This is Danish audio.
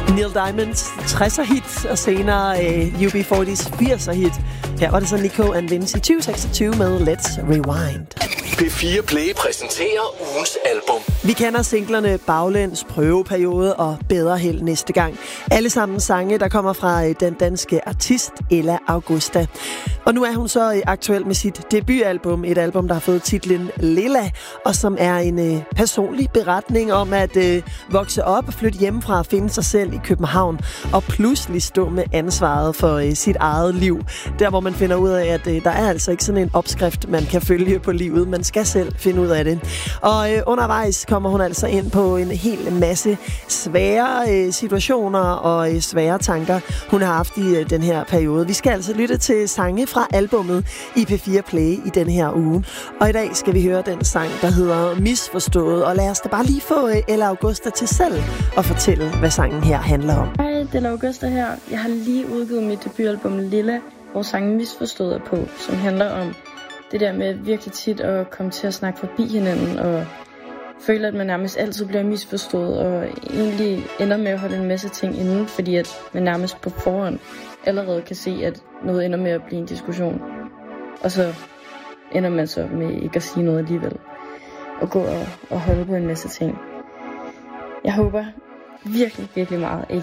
Neil Diamonds 60'er hit, og senere UB40's 80'er hit. Her var det så Nico and Vince i 2026 med Let's Rewind. P4 Play præsenterer ugens album. Vi kender singlerne Baglæns, Prøveperiode og Bedre Held næste gang. Alle sammen sange, der kommer fra den danske artist Ella Augusta. Og nu er hun så aktuel med sit debutalbum. Et album, der har fået titlen Lilla, og som er en personlig beretning om at vokse op og flytte hjemmefra og finde sig selv i København. Og pludselig stå med ansvaret for sit eget liv. Der, hvor man finder ud af, at der er altså ikke sådan en opskrift, man kan følge på livet. Man skal selv finde ud af det. Og undervejs kommer hun altså ind på en hel masse svære situationer og svære tanker, hun har haft i den her periode. Vi skal altså lytte til sange fra albummet i P4 Play i den her uge. Og i dag skal vi høre den sang, der hedder Misforstået. Og lad os da bare lige få Ella Augusta til selv og fortælle, hvad sangen her handler om. Hej, det er Ella Augusta her. Jeg har lige udgivet mit debutalbum Lilla, hvor sangen Misforstået er på, som handler om det der med virkelig tit at komme til at snakke forbi hinanden og føle, at man nærmest altid bliver misforstået og egentlig ender med at holde en masse ting inden, fordi at man nærmest på forhånd allerede kan se, at noget ender med at blive en diskussion. Og så ender man så med ikke at sige noget alligevel og gå og holde på en masse ting. Jeg håber virkelig, virkelig meget, at I